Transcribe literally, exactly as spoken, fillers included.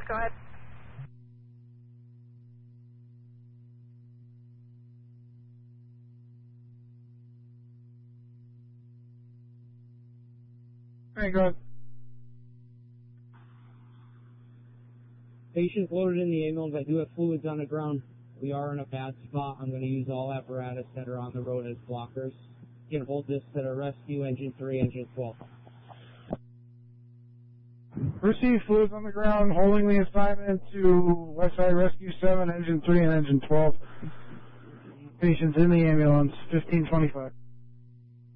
Go ahead. All right, go ahead. Patients loaded in the ambulance. I do have fluids on the ground. We are in a bad spot. I'm going to use all apparatus that are on the road as blockers. You can hold this to the rescue, engine three, engine twelve. Receive fluids on the ground, holding the assignment to Westside Rescue seven, engine three, and engine twelve. Patients in the ambulance, fifteen twenty-five.